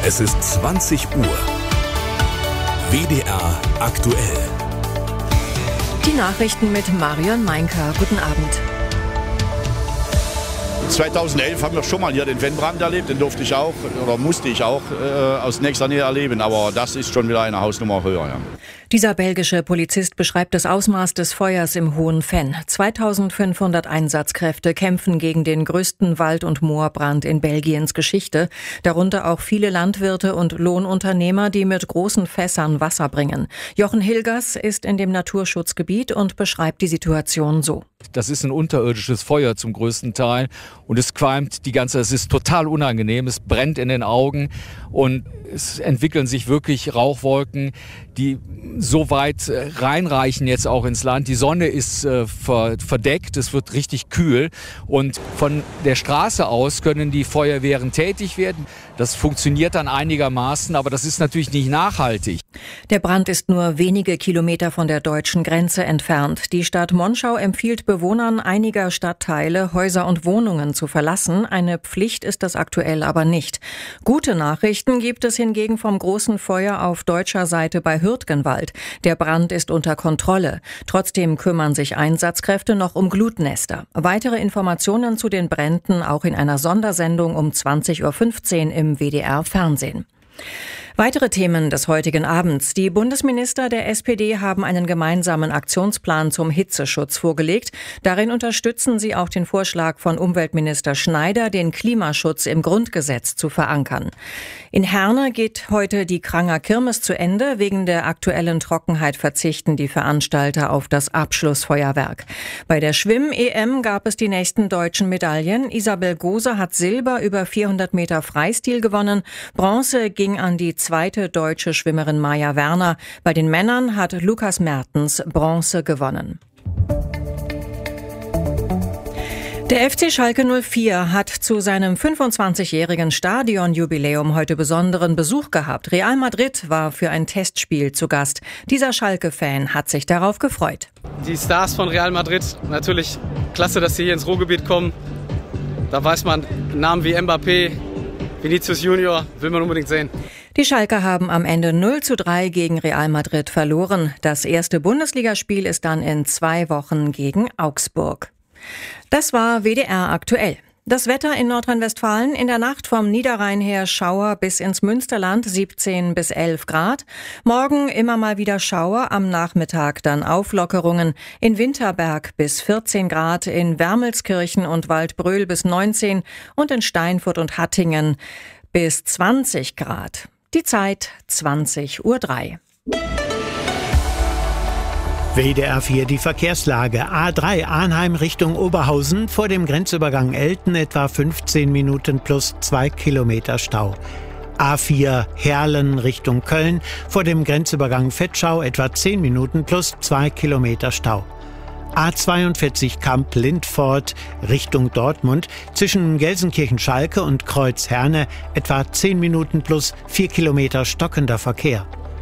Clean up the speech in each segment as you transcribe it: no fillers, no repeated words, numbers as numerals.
Es ist 20 Uhr. WDR aktuell. Die Nachrichten mit Marion Meinker. Guten Abend. 2011 haben wir schon mal hier den Wendbrand erlebt, den durfte ich auch oder musste ich auch aus nächster Nähe erleben, aber das ist schon wieder eine Hausnummer höher. Ja. Dieser belgische Polizist beschreibt das Ausmaß des Feuers im Hohen Venn. 2500 Einsatzkräfte kämpfen gegen den größten Wald- und Moorbrand in Belgiens Geschichte, darunter auch viele Landwirte und Lohnunternehmer, die mit großen Fässern Wasser bringen. Jochen Hilgers ist in dem Naturschutzgebiet und beschreibt die Situation so. Das ist ein unterirdisches Feuer zum größten Teil und es qualmt es ist total unangenehm, es brennt in den Augen und es entwickeln sich wirklich Rauchwolken, die so weit reinreichen jetzt auch ins Land. Die Sonne ist verdeckt, es wird richtig kühl und von der Straße aus können die Feuerwehren tätig werden. Das funktioniert dann einigermaßen, aber das ist natürlich nicht nachhaltig. Der Brand ist nur wenige Kilometer von der deutschen Grenze entfernt. Die Stadt Monschau empfiehlt Bewohnern einiger Stadtteile, Häuser und Wohnungen zu verlassen. Eine Pflicht ist das aktuell aber nicht. Gute Nachrichten gibt es hingegen vom großen Feuer auf deutscher Seite bei Hürtgenwald. Der Brand ist unter Kontrolle. Trotzdem kümmern sich Einsatzkräfte noch um Glutnester. Weitere Informationen zu den Bränden auch in einer Sondersendung um 20.15 Uhr im WDR-Fernsehen. Weitere Themen des heutigen Abends. Die Bundesminister der SPD haben einen gemeinsamen Aktionsplan zum Hitzeschutz vorgelegt. Darin unterstützen sie auch den Vorschlag von Umweltminister Schneider, den Klimaschutz im Grundgesetz zu verankern. In Herne geht heute die Kranger Kirmes zu Ende. Wegen der aktuellen Trockenheit verzichten die Veranstalter auf das Abschlussfeuerwerk. Bei der Schwimm-EM gab es die nächsten deutschen Medaillen. Isabel Gose hat Silber über 400 Meter Freistil gewonnen. Bronze ging an die zweite deutsche Schwimmerin Maja Werner. Bei den Männern hat Lukas Mertens Bronze gewonnen. Der FC Schalke 04 hat zu seinem 25-jährigen Stadionjubiläum heute besonderen Besuch gehabt. Real Madrid war für ein Testspiel zu Gast. Dieser Schalke-Fan hat sich darauf gefreut. Die Stars von Real Madrid, natürlich klasse, dass sie hier ins Ruhrgebiet kommen. Da weiß man, Namen wie Mbappé, Vinicius Junior will man unbedingt sehen. Die Schalker haben am Ende 0:3 gegen Real Madrid verloren. Das erste Bundesligaspiel ist dann in 2 Wochen gegen Augsburg. Das war WDR aktuell. Das Wetter in Nordrhein-Westfalen: in der Nacht vom Niederrhein her Schauer bis ins Münsterland 17 bis 11 Grad. Morgen immer mal wieder Schauer, am Nachmittag dann Auflockerungen. In Winterberg bis 14 Grad, in Wermelskirchen und Waldbröl bis 19 und in Steinfurt und Hattingen bis 20 Grad. Die Zeit 20:03 Uhr. WDR 4, die Verkehrslage. A3 Arnheim Richtung Oberhausen, vor dem Grenzübergang Elten etwa 15 Minuten plus 2 Kilometer Stau. A4 Herlen Richtung Köln, vor dem Grenzübergang Vetschau etwa 10 Minuten plus 2 Kilometer Stau. A42 Kamp-Lindfort Richtung Dortmund, zwischen Gelsenkirchen-Schalke und Kreuz-Herne etwa 10 Minuten plus 4 Kilometer stockender Verkehr.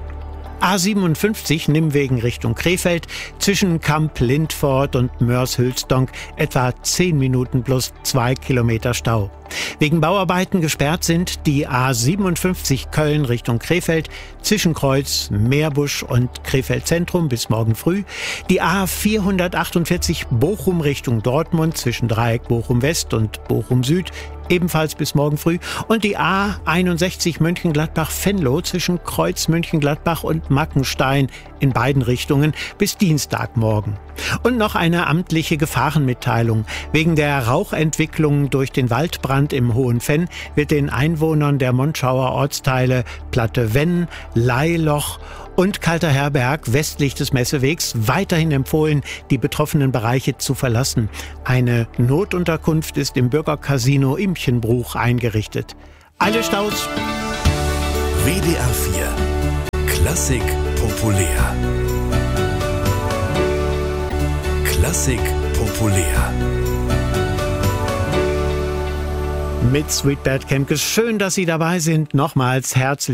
A57 Nimwegen Richtung Krefeld, zwischen Kamp-Lindfort und Moers-Hülsdonk etwa 10 Minuten plus 2 Kilometer Stau. Wegen Bauarbeiten gesperrt sind die A57 Köln Richtung Krefeld, zwischen Kreuz, Meerbusch und Krefeld Zentrum bis morgen früh. Die A448 Bochum Richtung Dortmund, zwischen Dreieck Bochum West und Bochum Süd, ebenfalls bis morgen früh. Und die A61 Mönchengladbach-Venlo zwischen Kreuz Mönchengladbach und Mackenstein in beiden Richtungen bis Dienstagmorgen. Und noch eine amtliche Gefahrenmitteilung. Wegen der Rauchentwicklung durch den Waldbrand im Hohen Venn wird den Einwohnern der Monschauer Ortsteile Platte Venn, Leiloch und Kalter Herberg westlich des Messewegs weiterhin empfohlen, die betroffenen Bereiche zu verlassen. Eine Notunterkunft ist im Bürgercasino Imchenbruch eingerichtet. Alle Staus. WDR 4 Klassik populär. Klassik populär. Mit Sweetbert Kemke. Schön, dass Sie dabei sind. Nochmals herzlich